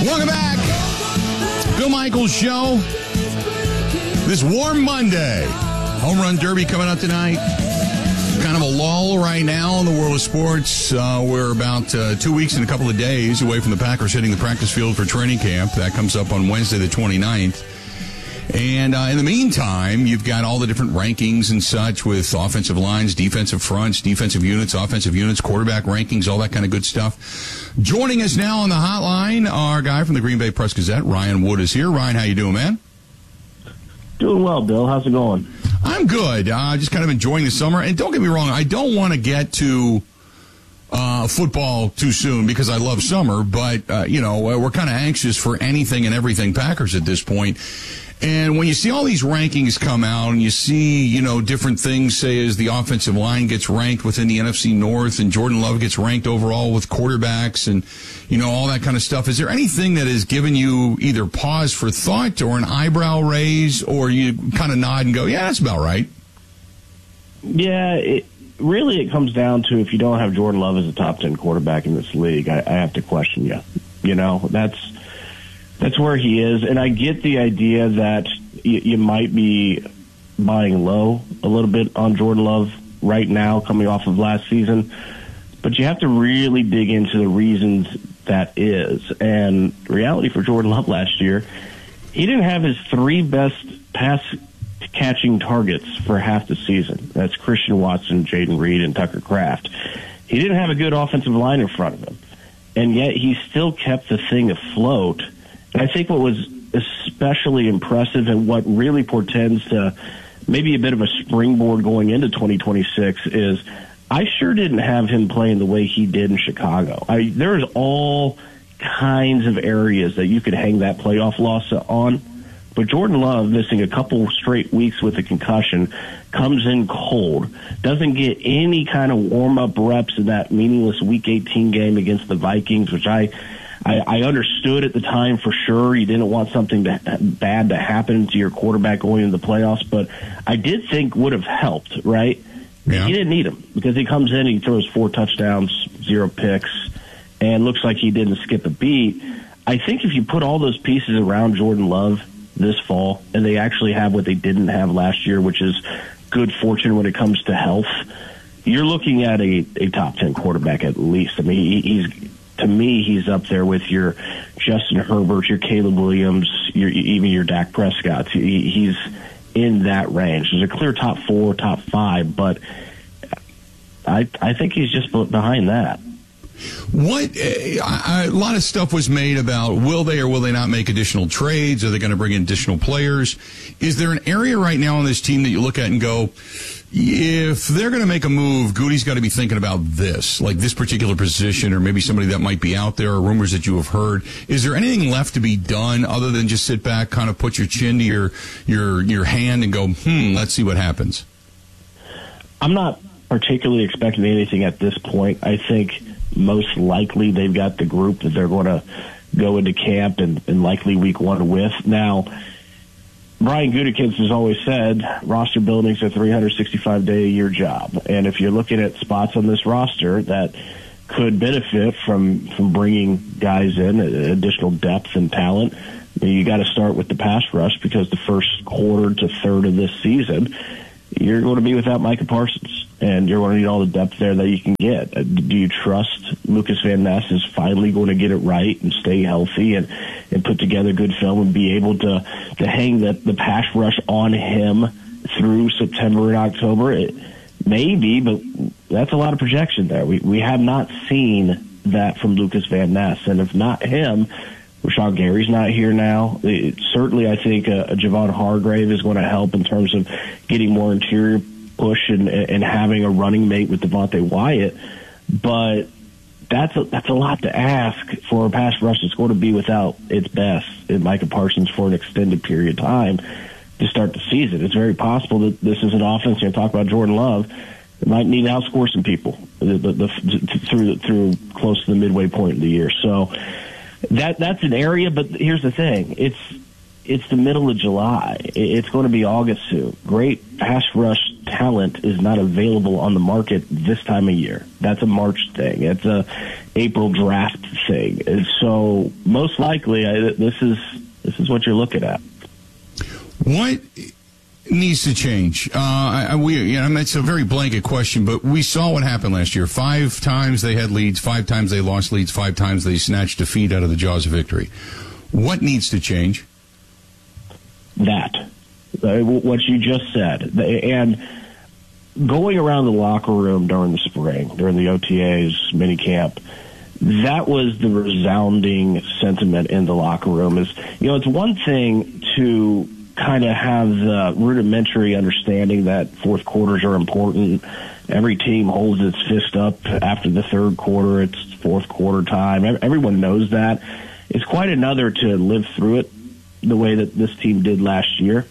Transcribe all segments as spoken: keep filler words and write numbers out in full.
Welcome back. Bill Michaels Show. This warm Monday. Home Run Derby coming up tonight. Kind of a lull right now in the world of sports. Uh, we're about uh, two weeks and a couple of days away from the Packers hitting the practice field for training camp. That comes up on Wednesday the twenty-ninth. And uh, in the meantime, you've got all the different rankings and such with offensive lines, defensive fronts, defensive units, offensive units, quarterback rankings, all that kind of good stuff. Joining us now on the hotline, our guy from the Green Bay Press-Gazette, Ryan Wood, is here. Ryan, how you doing, man? Doing well, Bill. How's it going? I'm good. Uh, just kind of enjoying the summer. And don't get me wrong, I don't want to get to uh, football too soon because I love summer. But, uh, you know, we're kind of anxious for anything and everything Packers at this point. And when you see all these rankings come out and you see, you know, different things, say as the offensive line gets ranked within the N F C North and Jordan Love gets ranked overall with quarterbacks and, you know, all that kind of stuff, is there anything that has given you either pause for thought or an eyebrow raise, or you kind of nod and go, yeah, that's about right? Yeah, it, really it comes down to if you don't have Jordan Love as a top ten quarterback in this league, I, I have to question you. You know, that's... That's where he is, and I get the idea that you, you might be buying low a little bit on Jordan Love right now coming off of last season, but you have to really dig into the reasons that is. And reality for Jordan Love last year, he didn't have his three best pass-catching targets for half the season. That's Christian Watson, Jaden Reed, and Tucker Kraft. He didn't have a good offensive line in front of him, and yet he still kept the thing afloat. And I think what was especially impressive and what really portends to maybe a bit of a springboard going into twenty twenty-six is I sure didn't have him playing the way he did in Chicago. I, there's all kinds of areas that you could hang that playoff loss on. But Jordan Love missing a couple straight weeks with a concussion, comes in cold, doesn't get any kind of warm-up reps in that meaningless Week eighteen game against the Vikings, which I... I, I understood at the time for sure you didn't want something to, bad to happen to your quarterback going into the playoffs, but I did think would have helped, right? Yeah. He didn't need him because he comes in and he throws four touchdowns, zero picks, and looks like he didn't skip a beat. I think if you put all those pieces around Jordan Love this fall, and they actually have what they didn't have last year, which is good fortune when it comes to health, you're looking at a, a top ten quarterback at least. I mean, he, he's... To me, he's up there with your Justin Herbert, your Caleb Williams, your, even your Dak Prescott. He, he's in that range. There's a clear top four, top five, but I I think he's just behind that. What uh, a lot of stuff was made about will they or will they not make additional trades? Are they going to bring in additional players? Is there an area right now on this team that you look at and go, if they're going to make a move, Goody's got to be thinking about this, like this particular position, or maybe somebody that might be out there, or rumors that you have heard? Is there anything left to be done other than just sit back, kind of put your chin to your your your hand and go, hmm, let's see what happens? I'm not particularly expecting anything at this point. I think most likely they've got the group that they're going to go into camp and, and likely week one with. Now, Brian Gutekunst has always said roster building is a three hundred sixty-five day a year job. And if you're looking at spots on this roster that could benefit from, from bringing guys in, additional depth and talent, you got to start with the pass rush because the first quarter to third of this season, you're going to be without Micah Parsons, and you're going to need all the depth there that you can get. Do you trust Lucas Van Ness is finally going to get it right and stay healthy and, and put together good film and be able to, to hang the, the pass rush on him through September and October? It, maybe, but that's a lot of projection there. We, we have not seen that from Lucas Van Ness, and if not him, Rashawn Gary's not here now. It, certainly, I think uh, Javon Hargrave is going to help in terms of getting more interior push and, and having a running mate with Devontae Wyatt. But that's a, that's a lot to ask for a pass rush that's going to be without its best in Micah Parsons for an extended period of time to start the season. It's very possible that this is an offense, you know, talk about Jordan Love, that might need to outscore some people the, the, the, through, through close to the midway point of the year. So, That that's an area, but here's the thing: it's it's the middle of July. It's going to be August soon. Great pass rush talent is not available on the market this time of year. That's a March thing. It's a April draft thing. And so most likely, I, this is this is what you're looking at. What needs to change? Uh, I, we, you know, I mean, it's a very blanket question, but we saw what happened last year. Five times they had leads, five times they lost leads, five times they snatched defeat out of the jaws of victory. What needs to change? That. Uh, what you just said. And going around the locker room during the spring, during the O T As, minicamp, that was the resounding sentiment in the locker room. Is, you know, it's one thing to kind of have the rudimentary understanding that fourth quarters are important. Every team holds its fist up after the third quarter. It's fourth quarter time. Everyone knows that. It's quite another to live through it the way that this team did last year.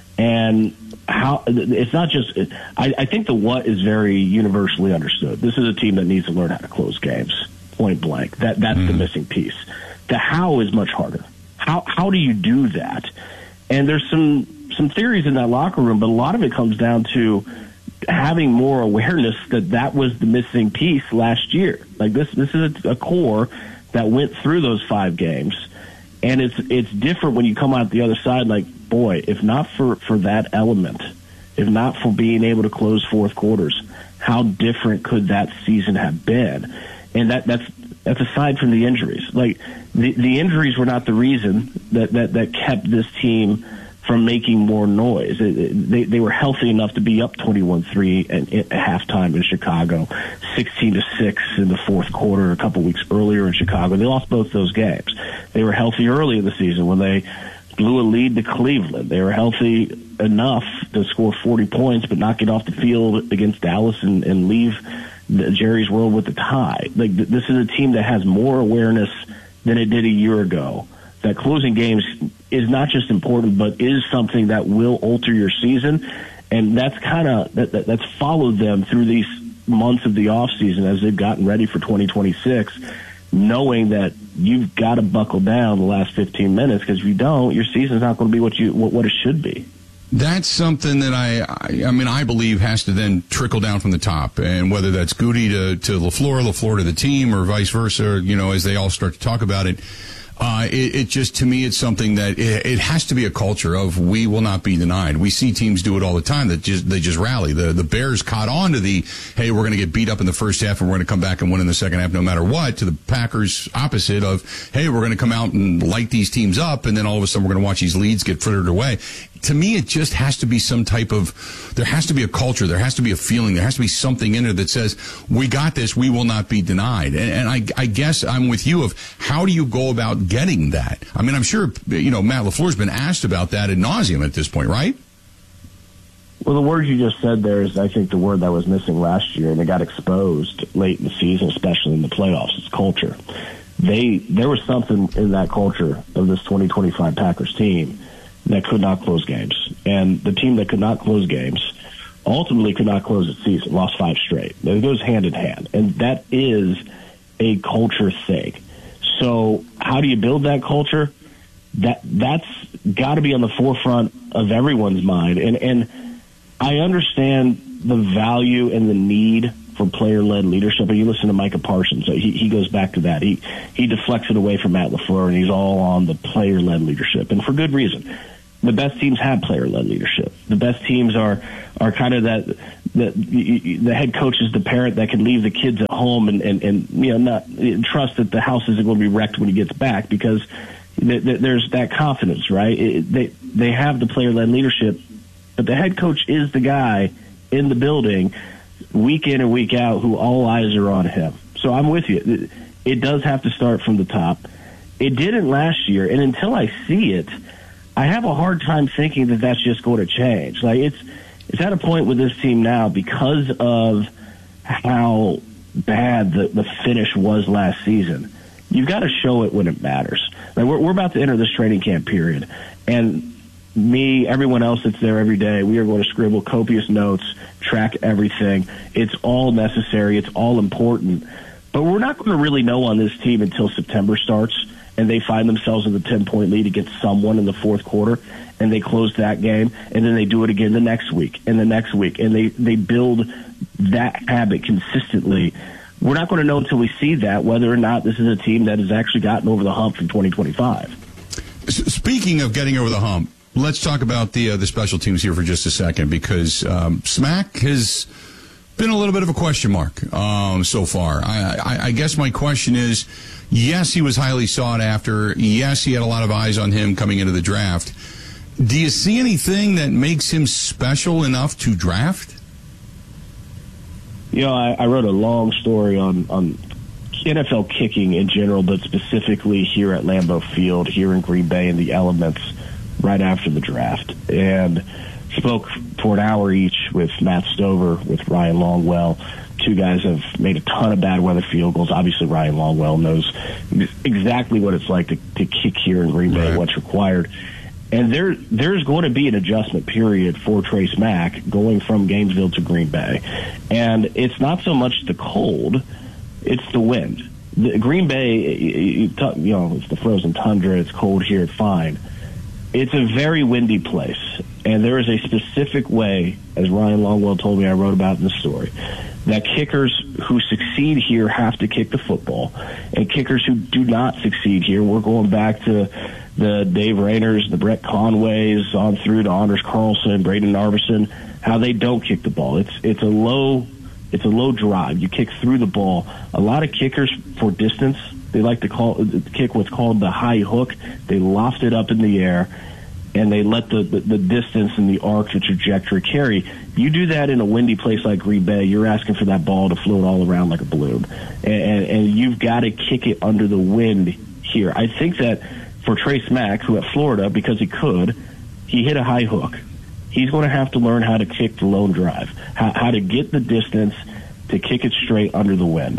And how it's not just I, I think the what is very universally understood. This is a team that needs to learn how to close games, point blank. That that's mm. the missing piece. The how is much harder. How how do you do that? And there's some some theories in that locker room, but a lot of it comes down to having more awareness that that was the missing piece last year. Like this this is a, a core that went through those five games, and it's it's different when you come out the other side. Like, boy, if not for, for that element, if not for being able to close fourth quarters, how different could that season have been? And that that's that's aside from the injuries. Like the the injuries were not the reason that that, that kept this team from making more noise. It, it, they they were healthy enough to be up twenty-one three at, at halftime in Chicago, sixteen to six in the fourth quarter a couple weeks earlier in Chicago. They lost both those games. They were healthy early in the season when they blew a lead to Cleveland. They were healthy enough to score forty points but not get off the field against Dallas and, and leave the, Jerry's World with a tie. Like, this is a team that has more awareness than it did a year ago. That closing games is not just important, but is something that will alter your season. And that's kind of that, that, that's followed them through these months of the off season as they've gotten ready for twenty twenty-six, knowing that you've got to buckle down the last fifteen minutes, because if you don't, your season's not going to be what you what, what it should be. That's something that I, I, I mean, I believe has to then trickle down from the top, and whether that's Goody to to LaFleur, LaFleur to the team, or vice versa, you know, as they all start to talk about it. Uh, it, it just, to me, it's something that it, it has to be a culture of we will not be denied. We see teams do it all the time that just they just rally. The the Bears caught on to the, hey, we're going to get beat up in the first half and we're going to come back and win in the second half no matter what, to the Packers opposite of, hey, we're going to come out and light these teams up and then all of a sudden we're going to watch these leads get frittered away. To me, it just has to be some type of, there has to be a culture, there has to be a feeling, there has to be something in there that says, we got this, we will not be denied. And, and I, I guess I'm with you of how do you go about getting that? I mean, I'm sure, you know, Matt LaFleur's been asked about that ad nauseum at this point, right? Well, the word you just said there is, I think, the word that was missing last year, and it got exposed late in the season, especially in the playoffs. It's culture. They, there was something in that culture of this twenty twenty-five Packers team that could not close games. And the team that could not close games ultimately could not close its season, lost five straight. It goes hand in hand. And that is a culture thing. So how do you build that culture? That, that's got to be on the forefront of everyone's mind. And, and I understand the value and the need for player-led leadership. And you listen to Micah Parsons, he, he goes back to that. He, he deflects it away from Matt LaFleur, and he's all on the player-led leadership. And for good reason. The best teams have player-led leadership. The best teams are are kind of that, that the head coach is the parent that can leave the kids at home and, and, and you know not trust that the house isn't going to be wrecked when he gets back, because th- th- there's that confidence, right? It, they they have the player-led leadership, but the head coach is the guy in the building week in and week out who all eyes are on him. So I'm with you. It, it does have to start from the top. It didn't last year, and until I see it, I have a hard time thinking that that's just going to change. Like it's, it's at a point with this team now, because of how bad the, the finish was last season. You've got to show it when it matters. Like we're, we're about to enter this training camp period, and me, everyone else that's there every day, we are going to scribble copious notes, track everything. It's all necessary. It's all important. But we're not going to really know on this team until September starts, and they find themselves with a ten-point lead against someone in the fourth quarter, and they close that game, and then they do it again the next week and the next week, and they, they build that habit consistently. we're not going to know until we see that whether or not this is a team that has actually gotten over the hump from twenty twenty-five. Speaking of getting over the hump, let's talk about the uh, the special teams here for just a second, because um, Smack has been a little bit of a question mark um, so far. I, I, I guess my question is, yes, he was highly sought after. Yes, he had a lot of eyes on him coming into the draft. Do you see anything that makes him special enough to draft? You know, I, I wrote a long story on, on N F L kicking in general, but specifically here at Lambeau Field, here in Green Bay, and the elements right after the draft. And spoke for an hour each with Matt Stover, with Ryan Longwell. Two guys have made a ton of bad weather field goals. Obviously, Ryan Longwell knows exactly what it's like to, to kick here in Green Bay, right, what's required. And there, there's going to be an adjustment period for Trace Mack going from Gainesville to Green Bay. And it's not so much the cold, it's the wind. The, Green Bay, you, you know, it's the frozen tundra, it's cold here, it's fine. It's a very windy place. And there is a specific way, as Ryan Longwell told me, I wrote about in the story, that kickers who succeed here have to kick the football. And kickers who do not succeed here, we're going back to the Dave Rayners, the Brett Conways, on through to Anders Carlson, Braden Narveson, how they don't kick the ball. It's it's a low it's a low drive. You kick through the ball. A lot of kickers for distance, they like to call kick what's called the high hook. They loft it up in the air, and they let the, the, the distance and the arc, the trajectory carry. You do that in a windy place like Green Bay, you're asking for that ball to float all around like a balloon. And, and, and you've got to kick it under the wind here. I think that for Trace Mack, who at Florida, because he could, he hit a high hook. He's going to have to learn how to kick the lone drive, how, how to get the distance to kick it straight under the wind.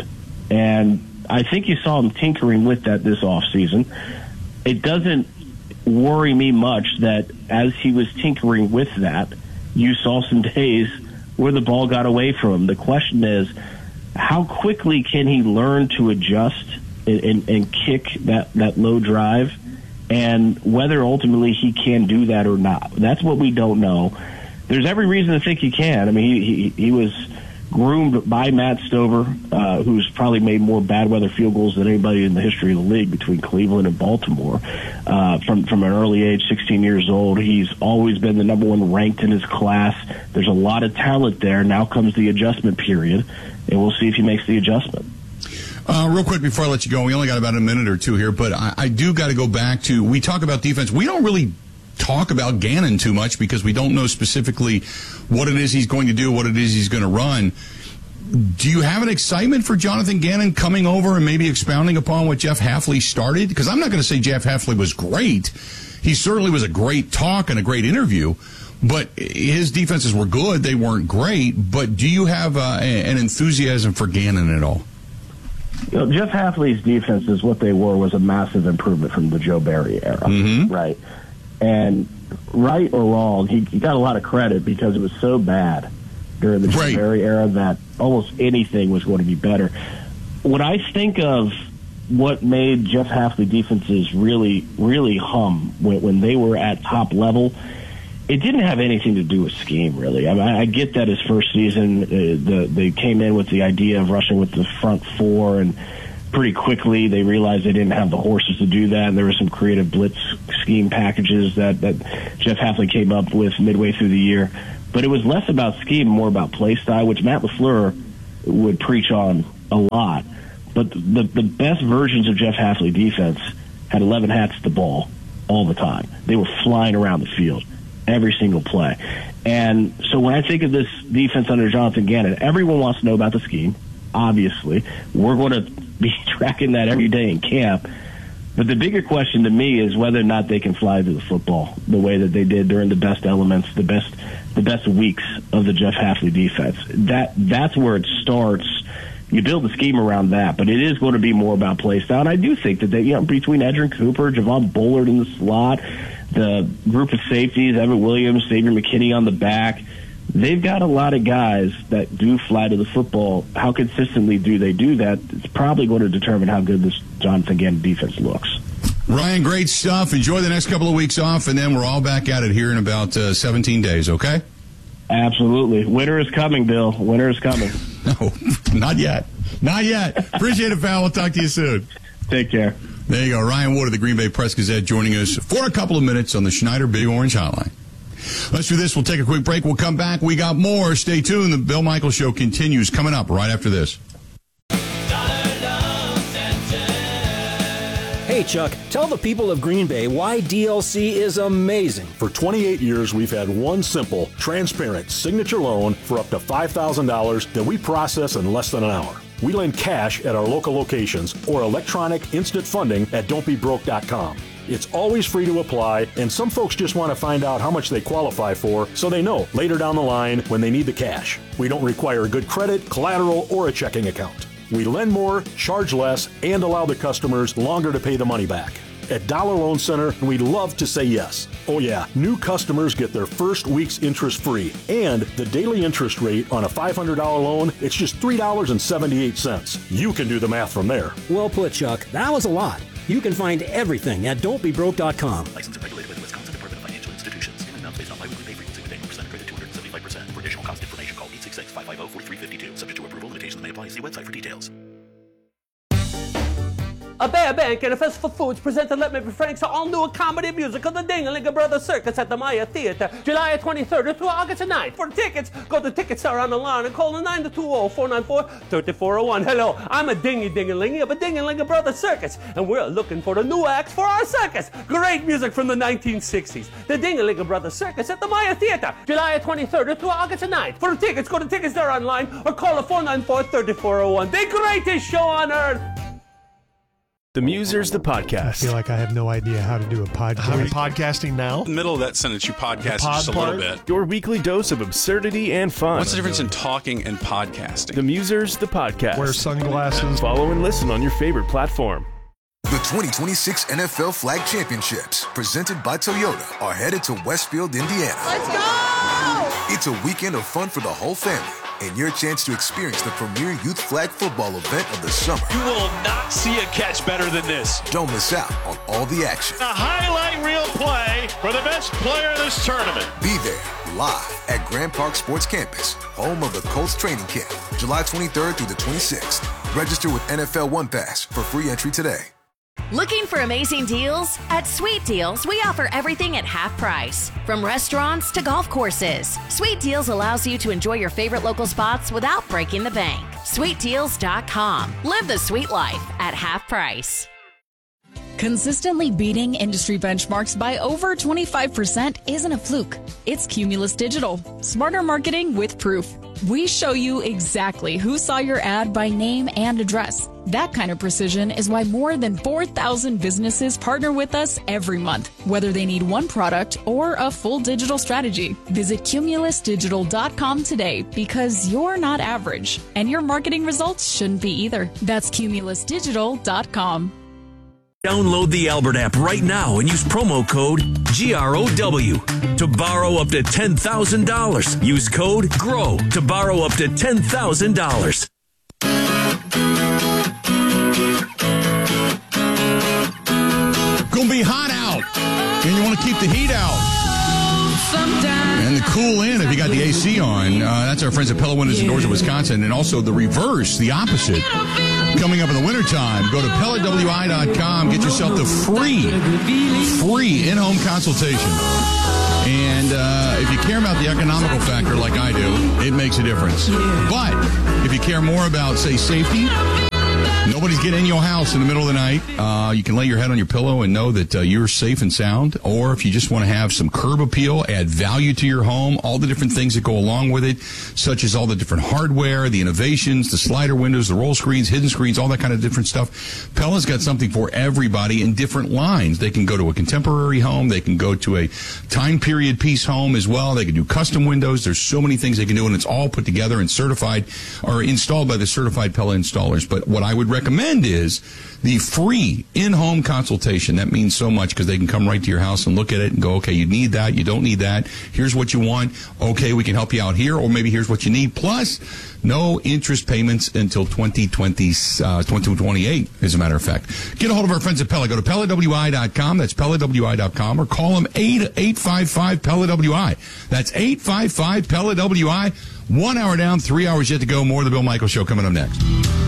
And I think you saw him tinkering with that this offseason. It doesn't worry me much that as he was tinkering with that, you saw some days where the ball got away from him. The question is, how quickly can he learn to adjust and, and, and kick that, that low drive, and whether ultimately he can do that or not? That's what we don't know. There's every reason to think he can. I mean, he, he, he was groomed by Matt Stover, uh, who's probably made more bad weather field goals than anybody in the history of the league between Cleveland and Baltimore. Uh, from, from an early age, sixteen years old, he's always been the number one ranked in his class. There's a lot of talent there. Now comes the adjustment period, and we'll see if he makes the adjustment. Uh, real quick before I let you go, we only got about a minute or two here, but I, I do got to go back to, we talk about defense. We don't really talk about Gannon too much because we don't know specifically what it is he's going to do, what it is he's going to run. Do you have an excitement for Jonathan Gannon coming over and maybe expounding upon what Jeff Hafley started? Because I'm not going to say Jeff Hafley was great. He certainly was a great talk and a great interview, but his defenses were good. They weren't great. But do you have uh, an enthusiasm for Gannon at all? You know, Jeff Hafley's defenses, what they were, was a massive improvement from the Joe Barry era, mm-hmm. right? And right or wrong, he, he got a lot of credit because it was so bad during the right. Joe Barry era that almost anything was going to be better. When I think of what made Jeff Hafley defenses really, really hum when, when they were at top level, it didn't have anything to do with scheme, really. I mean, I get that his first season, uh, the, they came in with the idea of rushing with the front four, and pretty quickly they realized they didn't have the horses to do that, and there were some creative blitz scheme packages that, that Jeff Hafley came up with midway through the year. But it was less about scheme, more about play style, which Matt LaFleur would preach on a lot. But the, the best versions of Jeff Hafley defense had eleven hats at the ball all the time. They were flying around the field every single play. And so when I think of this defense under Jonathan Gannon, everyone wants to know about the scheme, obviously. We're going to be tracking that every day in camp. But the bigger question to me is whether or not they can fly to the football the way that they did during the best elements, the best the best weeks of the Jeff Hafley defense. That That's where it starts. You build the scheme around that, but it is going to be more about play style. And I do think that they, you know, between Edgerrin Cooper, Javon Bullard in the slot, the group of safeties, Evan Williams, Xavier McKinney on the back, they've got a lot of guys that do fly to the football. How consistently do they do that? It's probably going to determine how good this Jonathan Gannon defense looks. Ryan, great stuff. Enjoy the next couple of weeks off, and then we're all back at it here in about uh, seventeen days, okay? Absolutely. Winter is coming, Bill. Winter is coming. No, not yet. Not yet. Appreciate it, pal. We'll talk to you soon. Take care. There you go. Ryan Ward of the Green Bay Press-Gazette joining us for a couple of minutes on the Schneider Big Orange Hotline. Let's do this. We'll take a quick break. We'll come back. We got more. Stay tuned. The Bill Michaels Show continues coming up right after this. Hey, Chuck, tell the people of Green Bay why D L C is amazing. For twenty-eight years, we've had one simple, transparent signature loan for up to five thousand dollars that we process in less than an hour. We lend cash at our local locations or electronic instant funding at don't be broke dot com. It's always free to apply, and some folks just want to find out how much they qualify for so they know later down the line when they need the cash. We don't require good credit, collateral, or a checking account. We lend more, charge less, and allow the customers longer to pay the money back. At Dollar Loan Center, we love to say yes. Oh yeah, new customers get their first week's interest free, and the daily interest rate on a five hundred dollars loan, it's just three dollars and seventy-eight cents. You can do the math from there. Well put, Chuck. That was a lot. You can find everything at don't be broke dot com. Licensed and regulated by the Wisconsin Department of Financial Institutions. In amounts based on biweekly pay frequency with annual percent credit two hundred seventy-five percent. For additional cost information, call eight six six, five five zero, four three five two. Subject to approval, limitations may apply. See website for details. A Bear Bank and a Festival Foods presented Let Me Be Frank's all-new comedy musical, The Ding-a-Ling Brothers Circus at the Maya Theater, July twenty-third through August ninth. For tickets, go to Ticketstar on the line and call the nine two zero, four nine four, three four zero one. Hello, I'm a dingy-ding-a-ling of a Ding-a-ling Brothers Circus, and we're looking for the new acts for our circus. Great music from the nineteen sixties. The Ding-a-ling Brothers Circus at the Maya Theater, July twenty-third through August ninth. For tickets, go to Ticketstar online or call the four nine four, three four zero one. The greatest show on earth. The Musers, the podcast. I feel like I have no idea how to do a podcast. Are we podcasting now? Middle of that sentence, you podcast just a little bit. Your weekly dose of absurdity and fun. What's the difference in talking and podcasting? The Musers, the podcast. Wear sunglasses. Follow and listen on your favorite platform. The twenty twenty-six N F L Flag Championships, presented by Toyota, are headed to Westfield, Indiana. Let's go! It's a weekend of fun for the whole family, and your chance to experience the premier youth flag football event of the summer. You will not see a catch better than this. Don't miss out on all the action. A highlight reel play for the best player in this tournament. Be there live at Grand Park Sports Campus, home of the Colts training camp, July twenty-third through the twenty-sixth. Register with N F L One Pass for free entry today. Looking for amazing deals? At Sweet Deals, we offer everything at half price. From restaurants to golf courses, Sweet Deals allows you to enjoy your favorite local spots without breaking the bank. sweet deals dot com. Live the sweet life at half price. Consistently beating industry benchmarks by over twenty-five percent isn't a fluke. It's Cumulus Digital. Smarter marketing with proof. We show you exactly who saw your ad by name and address. That kind of precision is why more than four thousand businesses partner with us every month, whether they need one product or a full digital strategy. Visit Cumulus Digital dot com today, because you're not average, and your marketing results shouldn't be either. That's Cumulus Digital dot com. Download the Albert app right now and use promo code G R O W to borrow up to ten thousand dollars. Use code GROW to borrow up to ten thousand dollars. Gonna be hot out, and you want to keep the heat out and the cool in if you got the A C on. Uh, that's our friends at Pella Windows and Doors of Wisconsin, and also the reverse, the opposite. Coming up in the wintertime, go to Pella W I dot com, get yourself the free, free in-home consultation. And uh, if you care about the economical factor like I do, it makes a difference. But if you care more about, say, safety, nobody's getting in your house in the middle of the night, uh, you can lay your head on your pillow and know that uh, you're safe and sound. Or if you just want to have some curb appeal, add value to your home, all the different things that go along with it, such as all the different hardware, the innovations, the slider windows, the roll screens, hidden screens, all that kind of different stuff. Pella's got something for everybody in different lines. They can go to a contemporary home. They can go to a time period piece home as well. They can do custom windows. There's so many things they can do, and it's all put together and certified or installed by the certified Pella installers. But what I would recommend is the free in-home consultation. That means so much because they can come right to your house and look at it and go, okay, you need that, you don't need that, here's what you want, okay, we can help you out here, or maybe here's what you need, plus no interest payments until twenty twenty, uh, twenty twenty-eight, as a matter of fact. Get a hold of our friends at Pella. Go to Pella W I dot com, that's Pella W I dot com, or call them eight five five Pella W I. That's eight five five Pella W I. One hour down, three hours yet to go. More of the Bill Michaels Show coming up next.